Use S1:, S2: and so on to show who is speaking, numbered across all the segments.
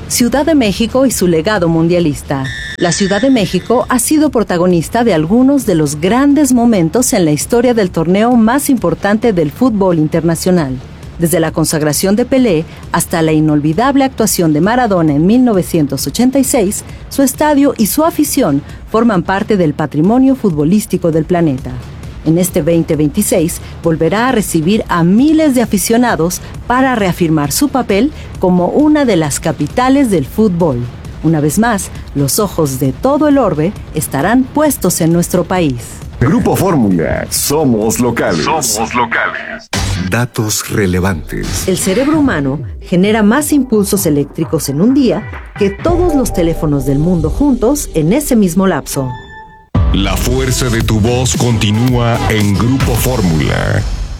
S1: Ciudad de México y su legado mundialista. La Ciudad de México ha sido protagonista de algunos de los grandes momentos en la historia del torneo más importante del fútbol internacional. Desde la consagración de Pelé hasta la inolvidable actuación de Maradona en 1986, su estadio y su afición forman parte del patrimonio futbolístico del planeta. En este 2026 volverá a recibir a miles de aficionados para reafirmar su papel como una de las capitales del fútbol. Una vez más, los ojos de todo el orbe estarán puestos en nuestro país.
S2: Grupo Fórmula, somos locales. Somos locales.
S3: Datos relevantes.
S1: El cerebro humano genera más impulsos eléctricos en un día que todos los teléfonos del mundo juntos en ese mismo lapso.
S2: La fuerza de tu voz continúa en Grupo Fórmula.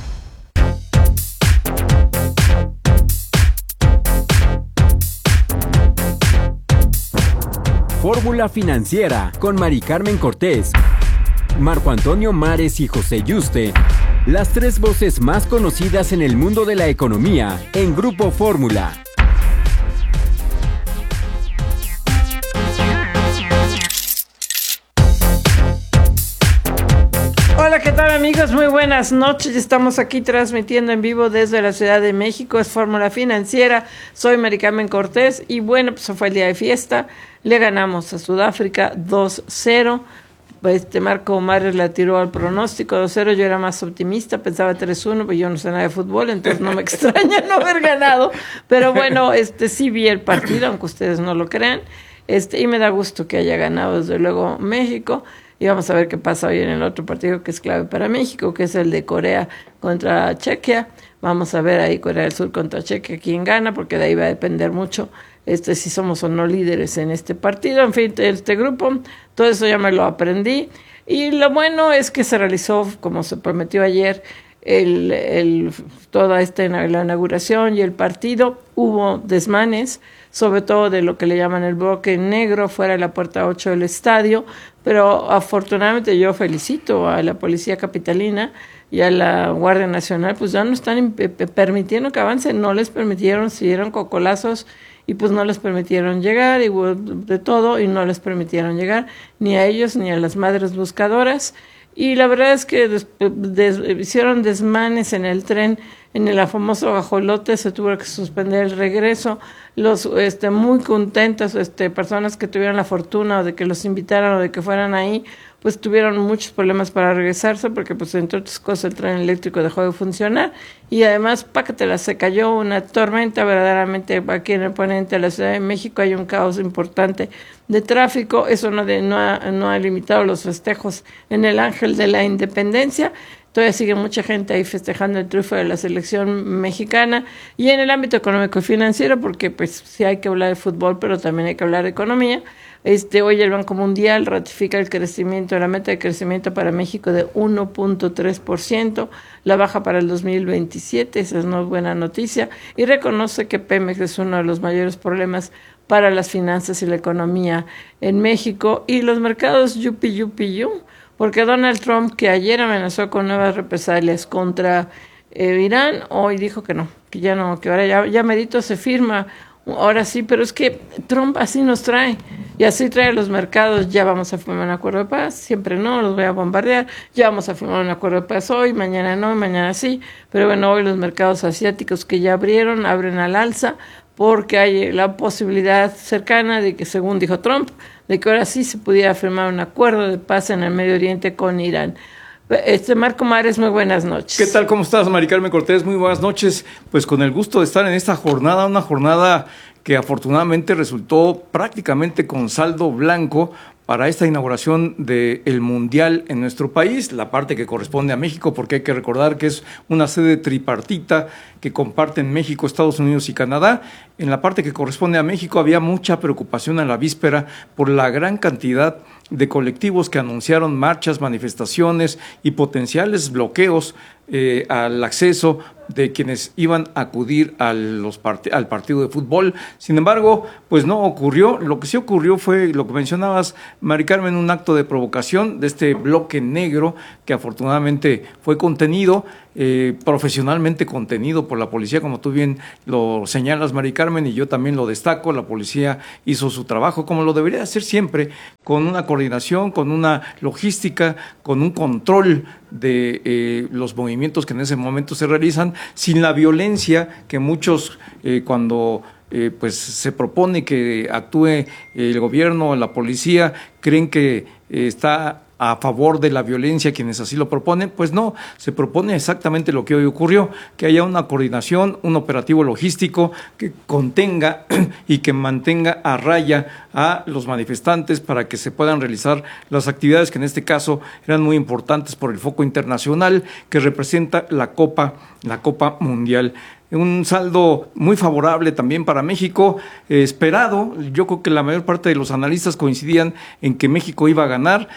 S4: Fórmula Financiera con Mari Carmen Cortés, Marco Antonio Mares y José Yuste. Las tres voces más conocidas en el mundo de la economía en Grupo Fórmula.
S5: Hola, ¿qué tal amigos? Muy buenas noches. Estamos aquí transmitiendo en vivo desde la Ciudad de México. Es Fórmula Financiera. Soy Mari Carmen Cortés y bueno, pues fue el día de fiesta. Le ganamos a Sudáfrica 2-0. Marco Mares la tiró al pronóstico 2-0. Yo era más optimista, pensaba 3-1, pero yo no sé nada de fútbol, entonces no me extraña no haber ganado. Pero bueno, sí vi el partido, aunque ustedes no lo crean. Y me da gusto que haya ganado desde luego México. Y vamos a ver qué pasa hoy en el otro partido que es clave para México, que es el de Corea contra Chequia. Vamos a ver ahí Corea del Sur contra Chequia quién gana, porque de ahí va a depender mucho si somos o no líderes en este partido. En fin, este grupo, todo eso ya me lo aprendí. Y lo bueno es que se realizó, como se prometió ayer, toda la inauguración y el partido. Hubo desmanes, sobre todo de lo que le llaman el bloque negro, fuera de la puerta 8 del estadio, pero afortunadamente yo felicito a la Policía Capitalina y a la Guardia Nacional, pues ya no están permitiendo que avancen, no les permitieron, siguieron cocolazos y pues no les permitieron llegar, y hubo de todo, y no les permitieron llegar, ni a ellos ni a las madres buscadoras. Y la verdad es que hicieron desmanes en el tren, en el famoso Ajolote, se tuvo que suspender el regreso. Los muy contentos, personas que tuvieron la fortuna o de que los invitaran o de que fueran ahí, pues tuvieron muchos problemas para regresarse, porque pues entre otras cosas el tren eléctrico dejó de funcionar, y además pácatela, se cayó una tormenta verdaderamente aquí en el poniente de la Ciudad de México. Hay un caos importante de tráfico. Eso no ha limitado los festejos en el Ángel de la Independencia. Todavía sigue mucha gente ahí festejando el triunfo de la selección mexicana. Y en el ámbito económico y financiero, porque pues sí hay que hablar de fútbol, pero también hay que hablar de economía. Hoy el Banco Mundial ratifica la meta de crecimiento para México de 1.3%, la baja para el 2027, esa es una buena noticia, y reconoce que Pemex es uno de los mayores problemas para las finanzas y la economía en México. Y los mercados yupi, porque Donald Trump, que ayer amenazó con nuevas represalias contra Irán, hoy dijo que no, que ya no, que ahora ya medito se firma. Ahora sí, pero es que Trump así nos trae, y así trae a los mercados. Ya vamos a firmar un acuerdo de paz, siempre no, los voy a bombardear. Ya vamos a firmar un acuerdo de paz hoy, mañana no, mañana sí. Pero bueno, hoy los mercados asiáticos que ya abren al alza, porque hay la posibilidad cercana de que, según dijo Trump, de que ahora sí se pudiera firmar un acuerdo de paz en el Medio Oriente con Irán. Marco Mares, muy buenas noches.
S6: ¿Qué tal? ¿Cómo estás, Mari Carmen Cortés? Muy buenas noches. Pues con el gusto de estar en esta jornada, una jornada que afortunadamente resultó prácticamente con saldo blanco para esta inauguración del Mundial en nuestro país, la parte que corresponde a México, porque hay que recordar que es una sede tripartita que comparten México, Estados Unidos y Canadá. En la parte que corresponde a México había mucha preocupación a la víspera por la gran cantidad de colectivos que anunciaron marchas, manifestaciones y potenciales bloqueos al acceso de quienes iban a acudir al partido de fútbol. Sin embargo, pues no ocurrió. Lo que sí ocurrió fue lo que mencionabas, Mari Carmen, un acto de provocación de este bloque negro que afortunadamente fue contenido profesionalmente contenido por la policía, como tú bien lo señalas, Mari Carmen, y yo también lo destaco. La policía hizo su trabajo como lo debería hacer siempre, con una coordinación, con una logística, con un control de los movimientos que en ese momento se realizan, sin la violencia que muchos cuando pues se propone que actúe el gobierno o la policía, creen que está a favor de la violencia quienes así lo proponen. Pues no, se propone exactamente lo que hoy ocurrió, que haya una coordinación, un operativo logístico que contenga y que mantenga a raya a los manifestantes para que se puedan realizar las actividades que en este caso eran muy importantes por el foco internacional que representa la Copa Mundial. Un saldo muy favorable también para México, esperado. Yo creo que la mayor parte de los analistas coincidían en que México iba a ganar.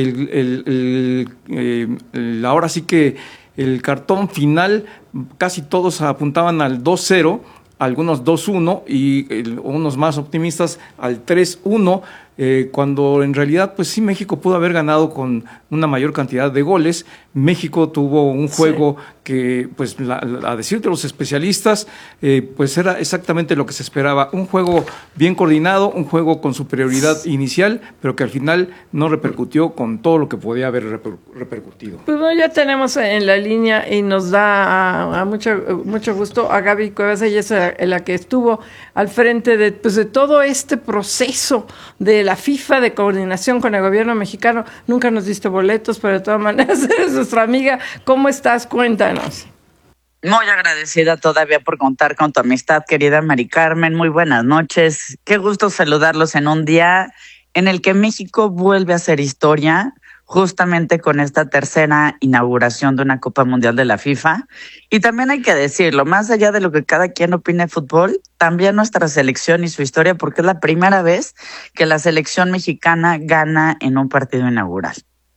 S6: Ahora sí que el cartón final, casi todos apuntaban al 2-0, algunos 2-1 y unos más optimistas al 3-1. Cuando en realidad, pues sí, México pudo haber ganado con una mayor cantidad de goles. México tuvo un juego que, pues, a decir de los especialistas, pues era exactamente lo que se esperaba. Un juego bien coordinado, un juego con superioridad inicial, pero que al final no repercutió con todo lo que podía haber repercutido.
S5: Pues bueno, ya tenemos en la línea y nos da a mucho gusto a Gaby Cuevas. Ella es la que estuvo al frente de todo este proceso de la FIFA de coordinación con el gobierno mexicano. Nunca nos diste boletos, pero de todas maneras eres nuestra amiga. ¿Cómo estás? Cuéntanos.
S7: Muy agradecida todavía por contar con tu amistad, querida Mari Carmen. Muy buenas noches. Qué gusto saludarlos en un día en el que México vuelve a hacer historia, justamente con esta tercera inauguración de una Copa Mundial de la FIFA. Y también hay que decirlo, más allá de lo que cada quien opine de fútbol, también nuestra selección y su historia, porque es la primera vez que la selección mexicana gana en un partido inaugural.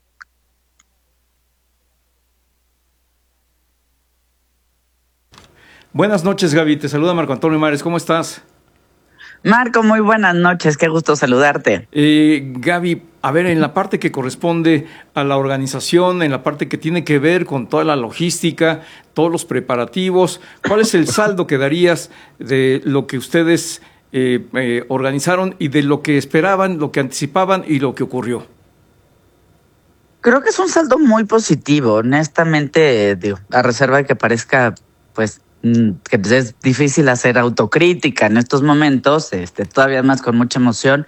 S6: Buenas noches, Gaby. Te saluda Marco Antonio Mares. ¿Cómo estás?
S7: Marco, muy buenas noches. Qué gusto saludarte.
S6: Gaby, a ver, en la parte que corresponde a la organización, en la parte que tiene que ver con toda la logística, todos los preparativos, ¿cuál es el saldo que darías de lo que ustedes organizaron y de lo que esperaban, lo que anticipaban y lo que ocurrió?
S7: Creo que es un saldo muy positivo, honestamente, a reserva de que parezca, pues, que es difícil hacer autocrítica en estos momentos, todavía más con mucha emoción.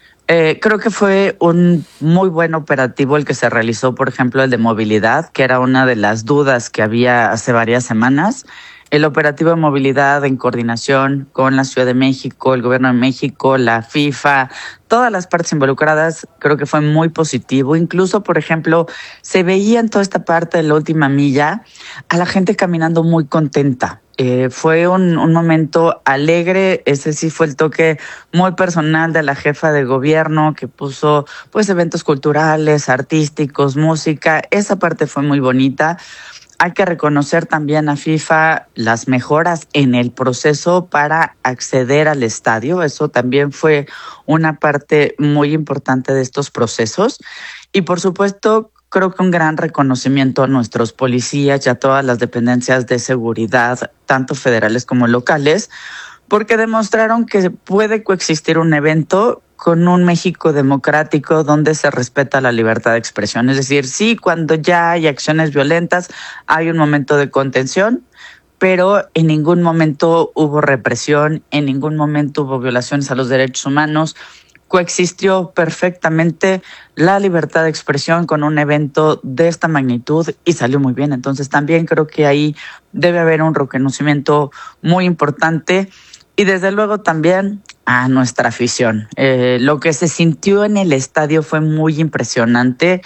S7: Creo que fue un muy buen operativo el que se realizó, por ejemplo, el de movilidad, que era una de las dudas que había hace varias semanas. El operativo de movilidad en coordinación con la Ciudad de México, el Gobierno de México, la FIFA, todas las partes involucradas, creo que fue muy positivo. Incluso, por ejemplo, se veía en toda esta parte de la última milla a la gente caminando muy contenta. Fue un momento alegre. Ese sí fue el toque muy personal de la jefa de gobierno, que puso pues eventos culturales, artísticos, música. Esa parte fue muy bonita. Hay que reconocer también a FIFA las mejoras en el proceso para acceder al estadio. Eso también fue una parte muy importante de estos procesos. Y por supuesto, creo que un gran reconocimiento a nuestros policías y a todas las dependencias de seguridad, tanto federales como locales, porque demostraron que puede coexistir un evento con un México democrático donde se respeta la libertad de expresión. Es decir, sí, cuando ya hay acciones violentas, hay un momento de contención, pero en ningún momento hubo represión, en ningún momento hubo violaciones a los derechos humanos. Coexistió perfectamente la libertad de expresión con un evento de esta magnitud y salió muy bien. Entonces también creo que ahí debe haber un reconocimiento muy importante. Y desde luego también a nuestra afición. Lo que se sintió en el estadio fue muy impresionante.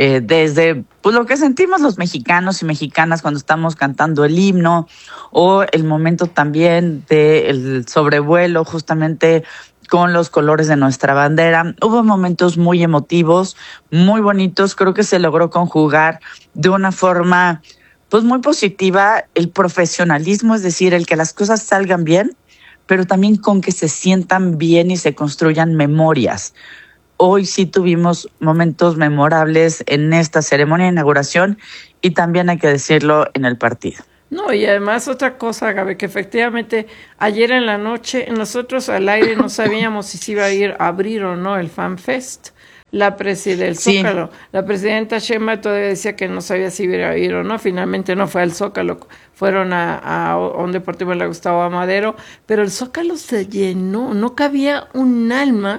S7: Desde pues, lo que sentimos los mexicanos y mexicanas cuando estamos cantando el himno, o el momento también del sobrevuelo justamente con los colores de nuestra bandera. Hubo momentos muy emotivos, muy bonitos. Creo que se logró conjugar de una forma pues muy positiva el profesionalismo, es decir, el que las cosas salgan bien, pero también con que se sientan bien y se construyan memorias. hoy sí tuvimos momentos memorables en esta ceremonia de inauguración y también hay que decirlo en el partido.
S5: No, y además otra cosa, Gaby, que efectivamente ayer en la noche nosotros al aire no sabíamos si se iba a abrir o no el FanFest. La del Zócalo. Sí. La presidenta Sheinbaum todavía decía que no sabía si iba a ir o no. Finalmente no fue al Zócalo, fueron a un deportivo en la Gustavo Amadero, pero el Zócalo se llenó, no cabía un alma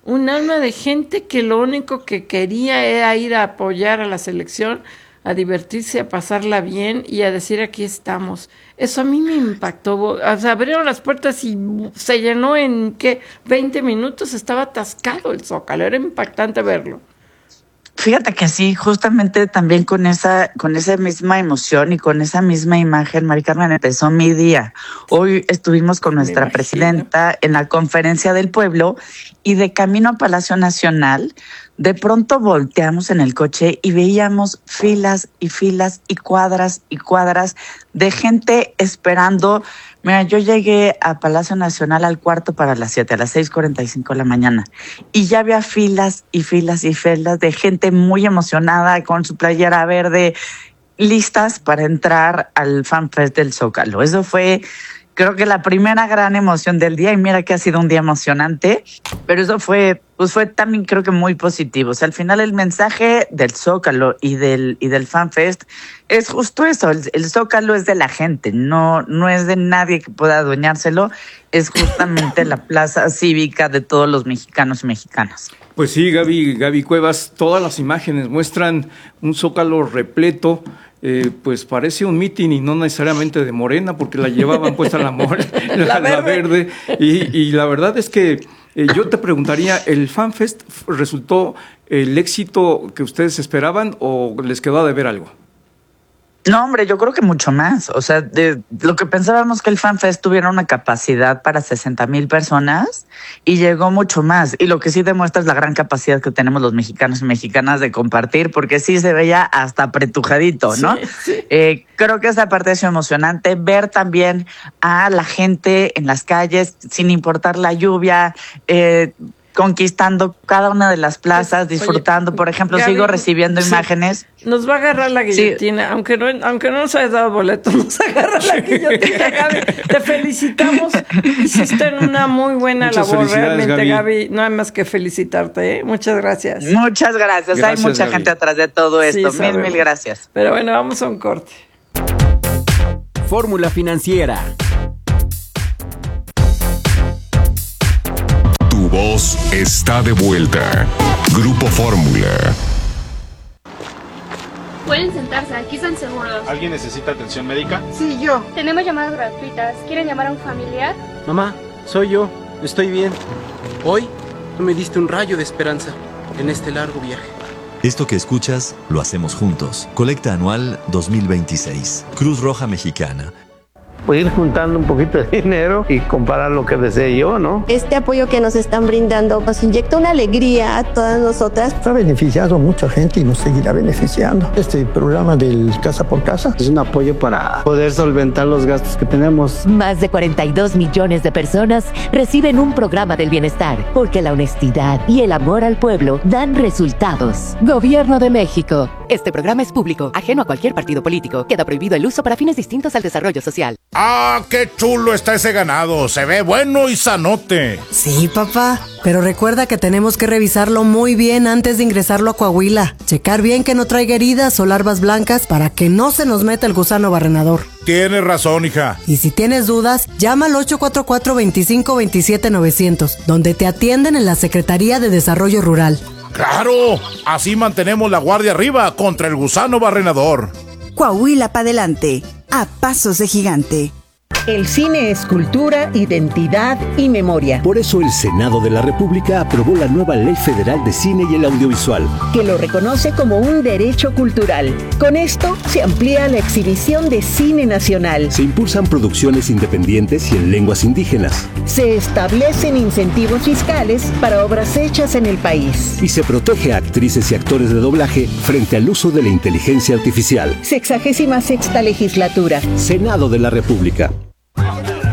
S5: de gente que lo único que quería era ir a apoyar a la selección, a divertirse, a pasarla bien y a decir aquí estamos. Eso a mí me impactó. O sea, abrieron las puertas y se llenó en, 20 minutos, estaba atascado el Zócalo, era impactante verlo.
S7: Fíjate que sí, justamente también con esa misma emoción y con esa misma imagen, Mari Carmen, empezó mi día. Hoy estuvimos con nuestra presidenta en la conferencia del pueblo y de camino a Palacio Nacional, de pronto volteamos en el coche y veíamos filas y filas y cuadras de gente esperando. Mira, yo llegué a Palacio Nacional al cuarto para las 7, a las 6:45 de la mañana, y ya había filas y filas y filas de gente muy emocionada con su playera verde, listas para entrar al FanFest del Zócalo. Eso fue, creo que la primera gran emoción del día, y mira que ha sido un día emocionante, pero eso fue también creo que muy positivo. O sea, al final el mensaje del Zócalo y del FanFest es justo eso, el Zócalo es de la gente, no es de nadie que pueda adueñárselo, es justamente la plaza cívica de todos los mexicanos y mexicanas.
S6: Pues sí, Gaby Cuevas, todas las imágenes muestran un Zócalo repleto. Pues parece un mitin y no necesariamente de Morena, porque la llevaban puesta la verde. Y la verdad es que yo te preguntaría, ¿el FanFest resultó el éxito que ustedes esperaban o les quedó a deber algo?
S7: No, hombre, yo creo que mucho más. O sea, de lo que pensábamos que el FanFest tuviera una capacidad para 60,000 personas y llegó mucho más. Y lo que sí demuestra es la gran capacidad que tenemos los mexicanos y mexicanas de compartir, porque sí se veía hasta apretujadito, ¿no? Sí. Creo que esa parte es emocionante, ver también a la gente en las calles, sin importar la lluvia, conquistando cada una de las plazas, disfrutando. Oye, por ejemplo, Gaby, sigo recibiendo imágenes.
S5: Nos va a agarrar la guillotina, sí. aunque no nos hayas dado boleto, nos agarra la guillotina, Gaby. Te felicitamos, hiciste una muy buena labor, realmente, Gaby. No hay más que felicitarte, ¿eh? Muchas gracias.
S7: Muchas gracias. Hay mucha gente atrás de todo esto. Sí, mil gracias.
S5: Pero bueno, vamos a un corte.
S4: Fórmula Financiera.
S2: Tu voz está de vuelta. Grupo Fórmula.
S8: Pueden sentarse, aquí están seguros.
S9: ¿Alguien necesita atención médica?
S8: Sí, yo. Tenemos llamadas gratuitas. ¿Quieren llamar a un familiar?
S10: Mamá, soy yo. Estoy bien. Hoy tú me diste un rayo de esperanza en este largo viaje.
S11: Esto que escuchas, lo hacemos juntos. Colecta anual 2026. Cruz Roja Mexicana.
S12: Pues ir juntando un poquito de dinero y comprar lo que desee yo, ¿no?
S13: Este apoyo que nos están brindando nos inyecta una alegría a todas nosotras.
S14: Ha beneficiado a mucha gente y nos seguirá beneficiando. Este programa del Casa por Casa
S12: es un apoyo para poder solventar los gastos que tenemos.
S15: Más de 42 millones de personas reciben un programa del bienestar, porque la honestidad y el amor al pueblo dan resultados. Gobierno de México. Este programa es público, ajeno a cualquier partido político. Queda prohibido el uso para fines distintos al desarrollo social.
S16: ¡Ah, qué chulo está ese ganado! Se ve bueno y sanote.
S17: Sí, papá, pero recuerda que tenemos que revisarlo muy bien antes de ingresarlo a Coahuila. Checar bien que no traiga heridas o larvas blancas para que no se nos meta el gusano barrenador.
S16: Tienes razón, hija.
S17: Y si tienes dudas, llama al 844-25-27-900, donde te atienden en la Secretaría de Desarrollo Rural.
S16: ¡Claro! Así mantenemos la guardia arriba contra el gusano barrenador.
S18: Coahuila pa' adelante, a pasos de gigante.
S19: El cine es cultura, identidad y memoria.
S20: Por eso el Senado de la República aprobó la nueva Ley Federal de Cine y el Audiovisual,
S19: que lo reconoce como un derecho cultural. Con esto se amplía la exhibición de cine nacional.
S20: Se impulsan producciones independientes y en lenguas indígenas.
S19: Se establecen incentivos fiscales para obras hechas en el país.
S20: Y se protege a actrices y actores de doblaje frente al uso de la inteligencia artificial.
S19: 66ª legislatura.
S20: Senado de la República.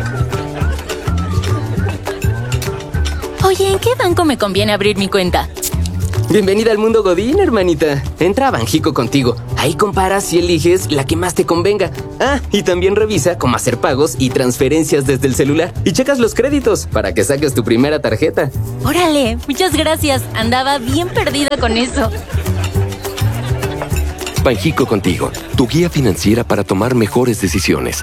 S15: Oye, ¿en qué banco me conviene abrir mi cuenta?
S9: Bienvenida al mundo Godín, hermanita. Entra a Banjico contigo. Ahí comparas y eliges la que más te convenga. Ah, y también revisa cómo hacer pagos y transferencias desde el celular. Y checas los créditos para que saques tu primera tarjeta.
S21: Órale, muchas gracias. Andaba bien perdida con eso.
S22: Banjico contigo, tu guía financiera para tomar mejores decisiones.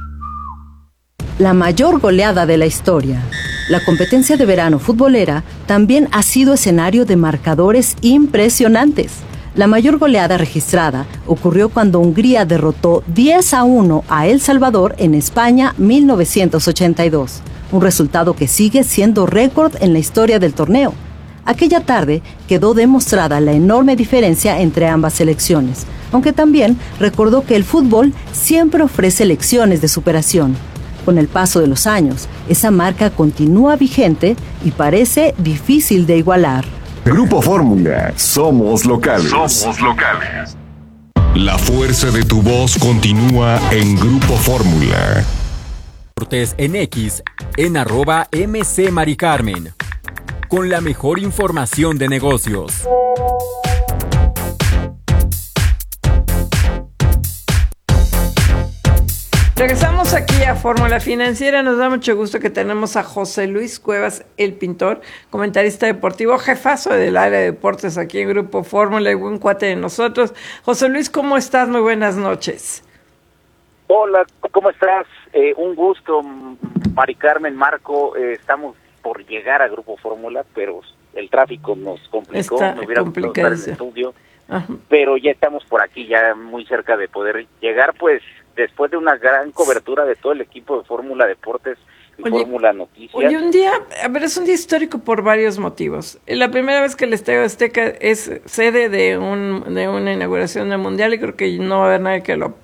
S1: La mayor goleada de la historia. La competencia de verano futbolera también ha sido escenario de marcadores impresionantes. La mayor goleada registrada ocurrió cuando Hungría derrotó 10-1 a El Salvador en España 1982, un resultado que sigue siendo récord en la historia del torneo. Aquella tarde quedó demostrada la enorme diferencia entre ambas selecciones, aunque también recordó que el fútbol siempre ofrece lecciones de superación. Con el paso de los años, esa marca continúa vigente y parece difícil de igualar.
S2: Grupo Fórmula, somos locales. Somos locales. La fuerza de tu voz continúa en Grupo Fórmula.
S4: Cortés en X, en @MC Maricarmen. Con la mejor información de negocios.
S5: Regresamos aquí a Fórmula Financiera. Nos da mucho gusto que tenemos a José Luis Cuevas, el pintor, comentarista deportivo, jefazo del área de deportes aquí en Grupo Fórmula y buen cuate de nosotros. José Luis, ¿cómo estás? Muy buenas noches.
S23: Hola, ¿cómo estás? Un gusto, Mari Carmen, Marco. Estamos por llegar a Grupo Fórmula, pero el tráfico nos complicó.
S5: Está
S23: no hubiera
S5: complicado
S23: en el estudio, pero ya estamos por aquí, ya muy cerca de poder llegar, pues, después de una gran cobertura de todo el equipo de Fórmula Deportes y Fórmula Noticias.
S5: Oye, un día, es un día histórico por varios motivos. La primera vez que el Estadio Azteca es sede de una inauguración del Mundial y creo que no va a haber nadie que lo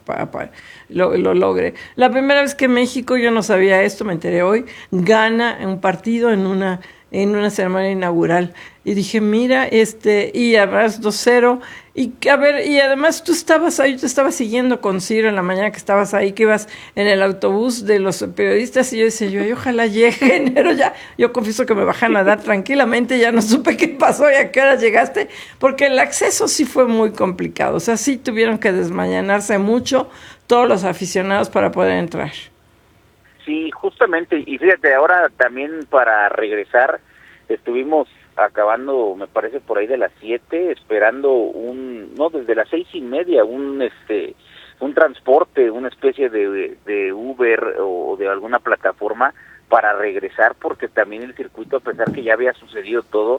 S5: logre. La primera vez que México, yo no sabía esto, me enteré hoy, gana un partido en una ceremonia inaugural. Y dije, mira, y además 2-0, y además tú estabas ahí, yo te estaba siguiendo con Ciro en la mañana que estabas ahí, que ibas en el autobús de los periodistas, y yo decía, ojalá llegue enero ya. Yo confieso que me bajé a nadar tranquilamente, ya no supe qué pasó y a qué hora llegaste, porque el acceso sí fue muy complicado, o sea, sí tuvieron que desmañanarse mucho todos los aficionados para poder entrar.
S23: Sí, justamente, y fíjate, ahora también para regresar, estuvimos acabando, me parece, por ahí de las 7, esperando desde las 6:30, un transporte, una especie de Uber o de alguna plataforma para regresar, porque también el circuito, a pesar que ya había sucedido todo,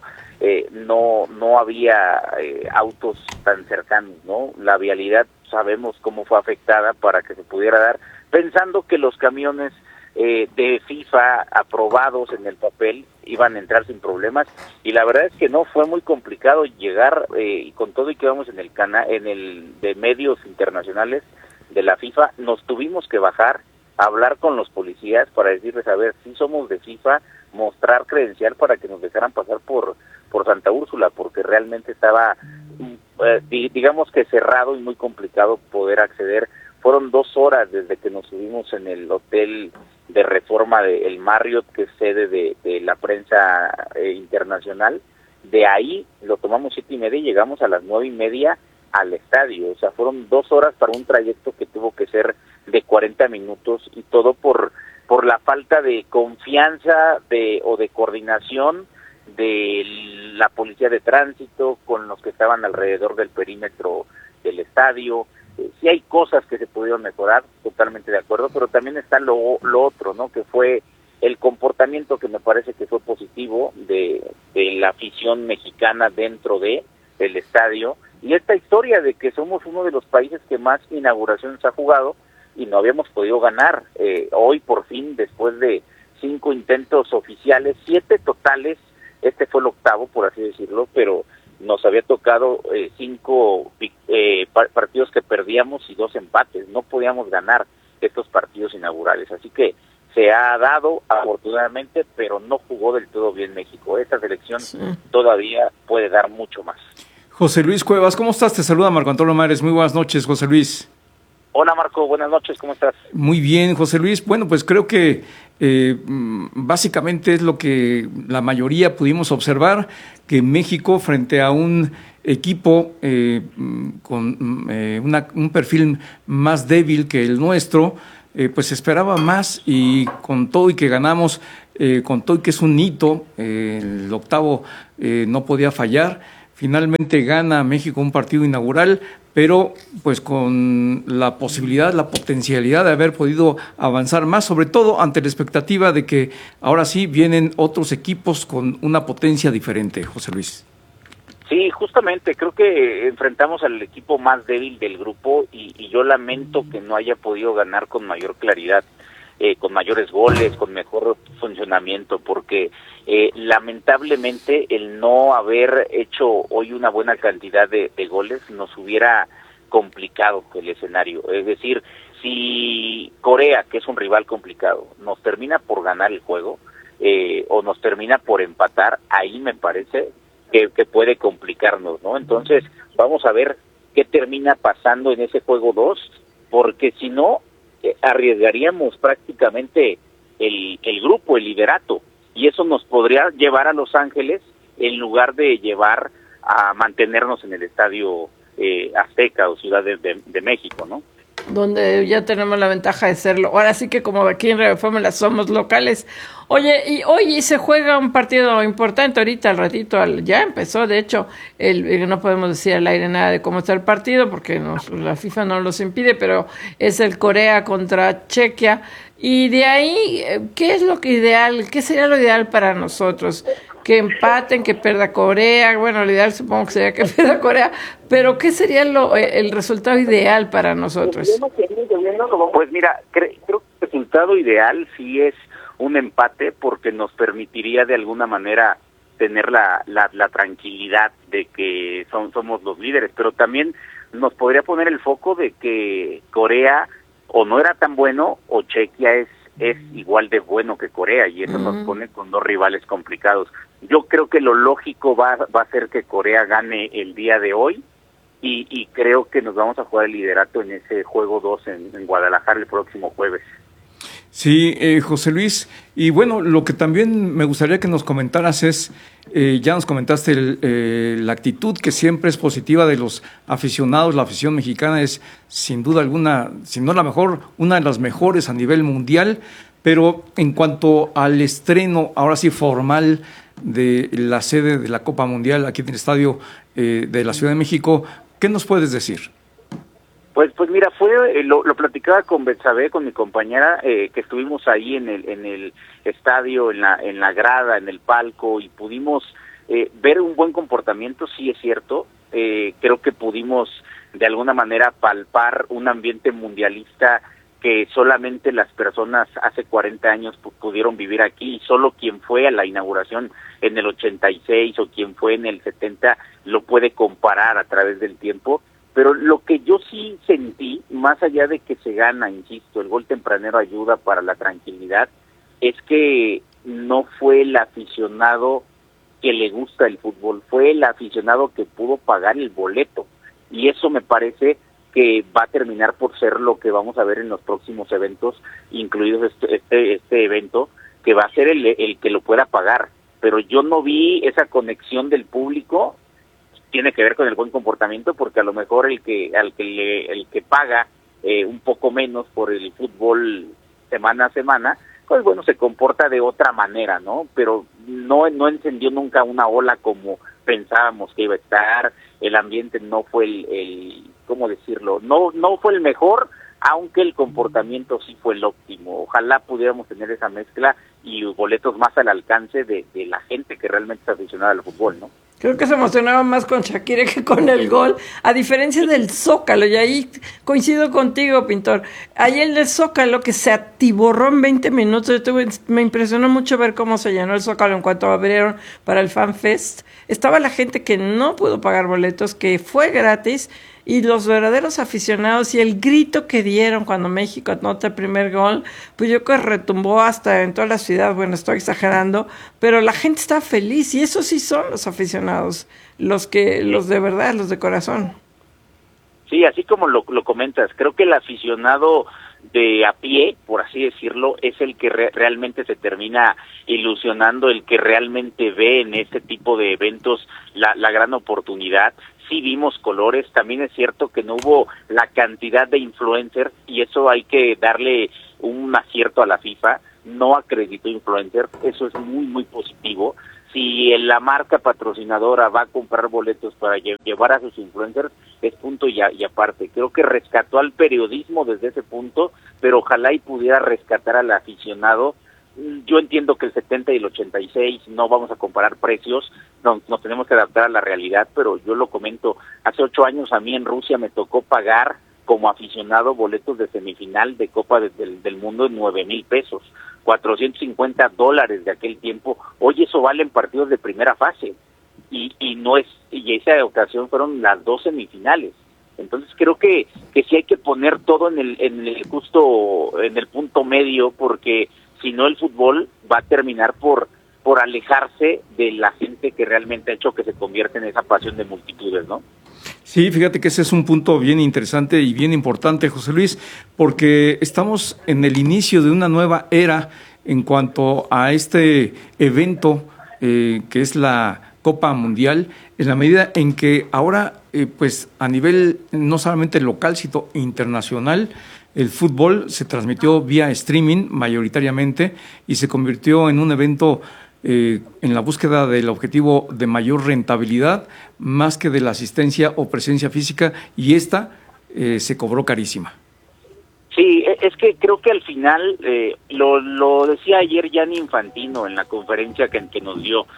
S23: no había autos tan cercanos, ¿no? La vialidad sabemos cómo fue afectada para que se pudiera dar, pensando que los camiones de FIFA aprobados en el papel iban a entrar sin problemas, y la verdad es que no, fue muy complicado llegar, y con todo y que vamos en el de medios internacionales de la FIFA, nos tuvimos que bajar, hablar con los policías para decirles, a ver, si somos de FIFA, mostrar credencial para que nos dejaran pasar por Santa Úrsula, porque realmente estaba digamos que cerrado y muy complicado poder acceder. Fueron 2 horas desde que nos subimos en el hotel de Reforma del Marriott, que es sede de la prensa internacional. De ahí lo tomamos 7:30 y llegamos a las 9:30 al estadio. O sea, fueron 2 horas para un trayecto que tuvo que ser de 40 minutos, y todo por la falta de confianza o de coordinación de la policía de tránsito con los que estaban alrededor del perímetro del estadio. Sí hay cosas que se pudieron mejorar, totalmente de acuerdo, pero también está lo otro, ¿no? Que fue el comportamiento, que me parece que fue positivo, de la afición mexicana dentro del estadio, y esta historia de que somos uno de los países que más inauguraciones ha jugado y no habíamos podido ganar. Hoy por fin, después de 5 intentos oficiales, 7 totales, este fue el 8º, por así decirlo, pero nos había tocado 5 partidos que perdíamos y 2 empates. No podíamos ganar estos partidos inaugurales, así que se ha dado afortunadamente, pero no jugó del todo bien México. Esta selección todavía puede dar mucho más.
S6: José Luis Cuevas, ¿cómo estás? Te saluda Marco Antonio Mares. Muy buenas noches, José Luis.
S23: Hola Marco, buenas noches, ¿cómo estás?
S6: Muy bien, José Luis. Bueno, pues creo que básicamente es lo que la mayoría pudimos observar, que México frente a un equipo con un perfil más débil que el nuestro, pues esperaba más, y con todo y que ganamos, con todo y que es un hito, el octavo no podía fallar. Finalmente gana México un partido inaugural, pero pues con la posibilidad, la potencialidad de haber podido avanzar más, sobre todo ante la expectativa de que ahora sí vienen otros equipos con una potencia diferente, José Luis.
S23: Sí, justamente, creo que enfrentamos al equipo más débil del grupo y yo lamento que no haya podido ganar con mayor claridad, con mayores goles, con mejor funcionamiento, porque lamentablemente el no haber hecho hoy una buena cantidad de goles nos hubiera complicado el escenario. Es decir, si Corea, que es un rival complicado, nos termina por ganar el juego o nos termina por empatar, ahí me parece que puede complicarnos, ¿no? Entonces, vamos a ver qué termina pasando en ese juego 2, porque si no, arriesgaríamos prácticamente el grupo, el liderato, y eso nos podría llevar a Los Ángeles en lugar de llevar a mantenernos en el estadio Azteca o Ciudad de México, ¿no?
S5: Donde ya tenemos la ventaja de serlo. Ahora sí que como aquí en Radio Fórmula somos locales. Oye, y hoy se juega un partido importante ahorita, al ratito, ya empezó, de hecho, no podemos decir al aire nada de cómo está el partido, porque la FIFA no los impide, pero es el Corea contra Chequia, y de ahí, ¿qué es lo que ideal? ¿Qué sería lo ideal para nosotros? Que empaten, que pierda Corea. Bueno, lo ideal supongo que sería que pierda Corea, pero ¿qué sería el resultado ideal para nosotros?
S23: Pues mira, creo que el resultado ideal sí es un empate, porque nos permitiría de alguna manera tener la tranquilidad de que somos los líderes, pero también nos podría poner el foco de que Corea o no era tan bueno o Chequia es igual de bueno que Corea, y eso nos pone con dos rivales complicados. Yo creo que lo lógico va a ser que Corea gane el día de hoy, y creo que nos vamos a jugar el liderato en ese juego 2 en Guadalajara el próximo jueves.
S6: Sí, José Luis, y bueno, lo que también me gustaría que nos comentaras es, ya nos comentaste la actitud que siempre es positiva de los aficionados. La afición mexicana es sin duda alguna, si no la mejor, una de las mejores a nivel mundial, pero en cuanto al estreno, ahora sí formal, de la sede de la Copa Mundial aquí en el estadio de la Ciudad de México, ¿qué nos puedes decir?
S23: Pues mira, lo platicaba con Betsabé, con mi compañera, que estuvimos ahí en el estadio, en la grada, en el palco, y pudimos ver un buen comportamiento. Sí, es cierto. Creo que pudimos de alguna manera palpar un ambiente mundialista que solamente las personas hace 40 años pudieron vivir aquí, y solo quien fue a la inauguración en el 86 o quien fue en el 70 lo puede comparar a través del tiempo. Pero lo que yo sí sentí, más allá de que se gana, insisto, el gol tempranero ayuda para la tranquilidad, es que no fue el aficionado que le gusta el fútbol, fue el aficionado que pudo pagar el boleto, y eso me parece que va a terminar por ser lo que vamos a ver en los próximos eventos, incluidos este evento, que va a ser el que lo pueda pagar. Pero yo no vi esa conexión del público. Tiene que ver con el buen comportamiento, porque a lo mejor el que paga un poco menos por el fútbol semana a semana, pues bueno, se comporta de otra manera, ¿no? Pero no encendió nunca una ola como pensábamos que iba a estar. El ambiente no fue ¿cómo decirlo? No fue el mejor, aunque el comportamiento sí fue el óptimo. Ojalá pudiéramos tener esa mezcla y boletos más al alcance de la gente que realmente es aficionada al fútbol, ¿no?
S5: Creo que se emocionaba más con Shakira que con el gol, a diferencia del Zócalo, y ahí coincido contigo, Pintor. Ahí el del Zócalo, que se atiborró en 20 minutos, me impresionó mucho ver cómo se llenó el Zócalo en cuanto abrieron para el Fan Fest. Estaba la gente que no pudo pagar boletos, que fue gratis, y los verdaderos aficionados, y el grito que dieron cuando México anota el primer gol, pues yo creo que retumbó hasta en toda la ciudad. Bueno, estoy exagerando, pero la gente está feliz, y esos sí son los aficionados, los de verdad, los de corazón.
S23: Sí, así como lo comentas, creo que el aficionado de a pie, por así decirlo, es el que realmente se termina ilusionando, el que realmente ve en este tipo de eventos la gran oportunidad. Sí vimos colores, también es cierto que no hubo la cantidad de influencers y eso hay que darle un acierto a la FIFA, no acreditó influencers, eso es muy muy positivo. Si la marca patrocinadora va a comprar boletos para llevar a sus influencers, es punto y aparte. Creo que rescató al periodismo desde ese punto, pero ojalá y pudiera rescatar al aficionado. Yo entiendo que el 70 y el 86 no vamos a comparar precios, nos tenemos que adaptar a la realidad, pero yo lo comento, hace 8 años a mí en Rusia me tocó pagar como aficionado boletos de semifinal de Copa del Mundo en 9,000 pesos, $450 de aquel tiempo. Hoy eso vale en partidos de primera fase y esa ocasión fueron las 2 semifinales. Entonces creo que sí hay que poner todo en el punto medio, porque si no el fútbol va a terminar por alejarse de la gente que realmente ha hecho que se convierta en esa pasión de multitudes, ¿no?
S6: Sí, fíjate que ese es un punto bien interesante y bien importante, José Luis, porque estamos en el inicio de una nueva era en cuanto a este evento que es la Copa Mundial, en la medida en que ahora, pues a nivel no solamente local, sino internacional, el fútbol se transmitió vía streaming mayoritariamente y se convirtió en un evento en la búsqueda del objetivo de mayor rentabilidad, más que de la asistencia o presencia física, y esta se cobró carísima.
S23: Sí, es que creo que al final, lo decía ayer Gianni Infantino en la conferencia que nos dio,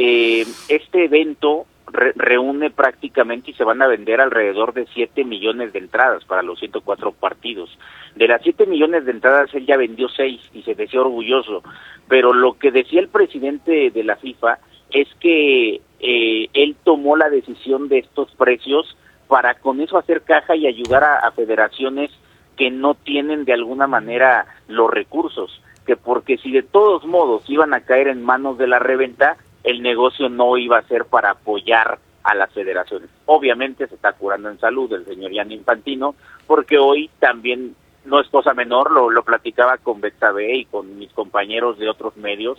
S23: este evento reúne prácticamente y se van a vender alrededor de 7 millones de entradas para los 104 partidos. De las 7 millones de entradas él ya vendió 6 y se decía orgulloso, pero lo que decía el presidente de la FIFA es que él tomó la decisión de estos precios para con eso hacer caja y ayudar a federaciones que no tienen de alguna manera los recursos, que porque si de todos modos iban a caer en manos de la reventa, el negocio no iba a ser para apoyar a las federaciones. Obviamente se está curando en salud el señor Gianni Infantino, porque hoy también no es cosa menor, lo platicaba con Betsabe y con mis compañeros de otros medios,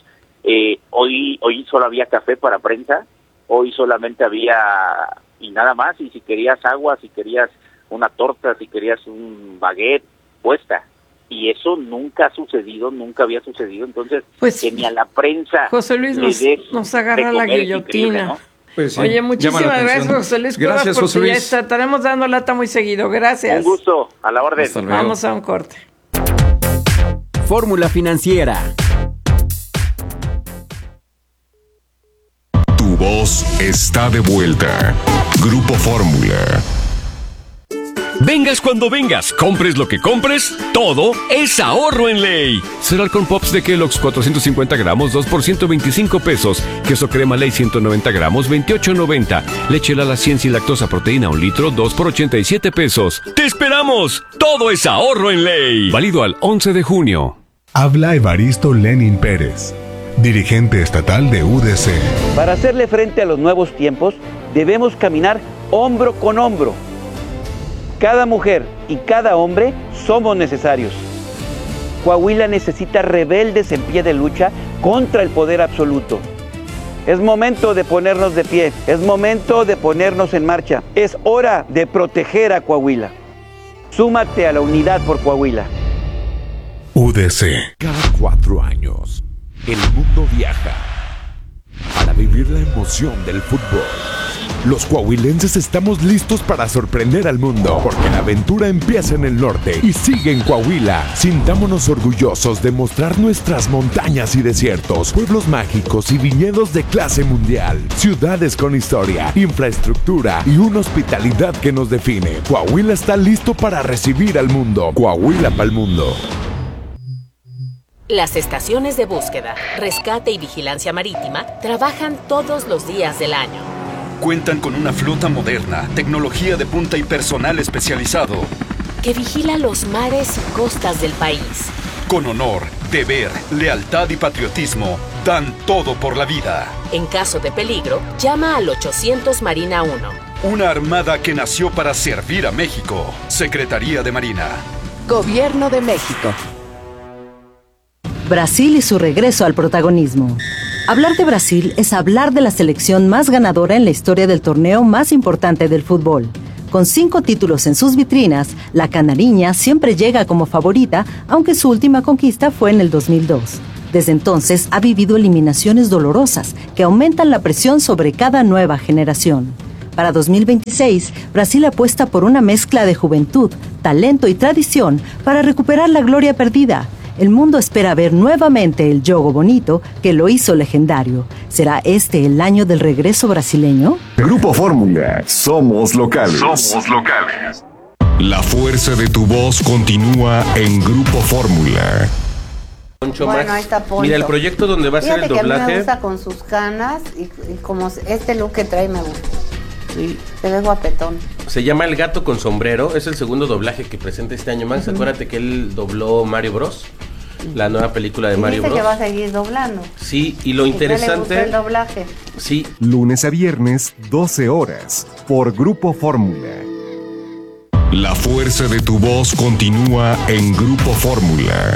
S23: hoy solo había café para prensa, hoy solamente había, y nada más, y si querías agua, si querías una torta, si querías un baguette, puesta. Y eso nunca ha sucedido, nunca había sucedido, entonces pues, que ni a la prensa
S5: José Luis nos agarra la guillotina, ¿no?
S6: Pues sí,
S23: oye,
S5: muchísimas gracias, José Luis.
S6: Gracias, José Luis.
S5: Ya estaremos dando lata muy seguido. Gracias.
S23: Un gusto, a la orden.
S5: Vamos a un corte.
S4: Fórmula Financiera.
S2: Tu voz está de vuelta. Grupo Fórmula.
S3: Vengas cuando vengas, compres lo que compres, todo es ahorro en ley. Cereal con Pops de Kellogg's 450 gramos, 2 por 125 pesos. Queso crema Ley 190 gramos, 28.90. Leche Lala 100 sin lactosa proteína 1 litro, 2 por 87 pesos. ¡Te esperamos! Todo es ahorro en ley. Válido al 11 de junio.
S7: Habla Evaristo Lenin Pérez, dirigente estatal de UDC.
S8: Para hacerle frente a los nuevos tiempos, debemos caminar hombro con hombro. Cada mujer y cada hombre somos necesarios. Coahuila necesita rebeldes en pie de lucha contra el poder absoluto. Es momento de ponernos de pie, es momento de ponernos en marcha. Es hora de proteger a Coahuila. Súmate a la unidad por Coahuila.
S7: UDC.
S24: Cada 4 años, el mundo viaja para vivir la emoción del fútbol. Los coahuilenses estamos listos para sorprender al mundo, porque la aventura empieza en el norte y sigue en Coahuila. Sintámonos orgullosos de mostrar nuestras montañas y desiertos, pueblos mágicos y viñedos de clase mundial, ciudades con historia, infraestructura y una hospitalidad que nos define. Coahuila está listo para recibir al mundo. Coahuila pa'l mundo.
S21: Las estaciones de búsqueda, rescate y vigilancia marítima trabajan todos los días del año.
S25: Cuentan con una flota moderna, tecnología de punta y personal especializado
S21: que vigila los mares y costas del país.
S25: Con honor, deber, lealtad y patriotismo, dan todo por la vida.
S21: En caso de peligro, llama al 800 Marina 1.
S25: Una armada que nació para servir a México. Secretaría de Marina.
S15: Gobierno de México.
S1: Brasil y su regreso al protagonismo. Hablar de Brasil es hablar de la selección más ganadora en la historia del torneo más importante del fútbol. Con 5 títulos en sus vitrinas, la canariña siempre llega como favorita, aunque su última conquista fue en el 2002. Desde entonces ha vivido eliminaciones dolorosas que aumentan la presión sobre cada nueva generación. Para 2026, Brasil apuesta por una mezcla de juventud, talento y tradición para recuperar la gloria perdida. El mundo espera ver nuevamente el Jogo Bonito que lo hizo legendario. ¿Será este el año del regreso brasileño?
S2: Grupo Fórmula. Somos locales. Somos locales. La fuerza de tu voz continúa en Grupo Fórmula.
S10: Poncho
S11: Bueno,
S10: Max.
S11: ahí está Poncho.
S10: Mira, el proyecto donde va a ser el
S11: Fíjate que a mí me
S10: doblaje.
S11: gusta con sus canas y como este look que trae me gusta. Sí. Se ve guapetón.
S10: Se llama El Gato con Sombrero. Es el segundo doblaje que presenta este año, Max. Acuérdate que él dobló Mario Bros. La nueva película de Mario
S11: Dice
S10: Bros.
S11: que va a seguir doblando.
S10: Sí, y lo
S11: ¿Y qué le gustó
S10: interesante.
S11: el doblaje?
S10: Sí.
S2: Lunes a viernes, 12 horas, por Grupo Fórmula. La fuerza de tu voz continúa en Grupo Fórmula.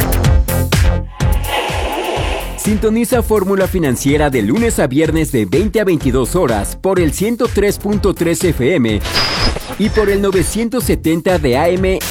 S4: Sintoniza Fórmula Financiera de lunes a viernes de 20 a 22 horas por el 103.3 FM y por el 970 de AM